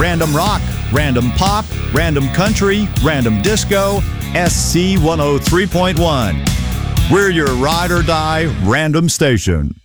Random rock, random pop, random country, random disco, SC 103.1. We're your ride or die random station.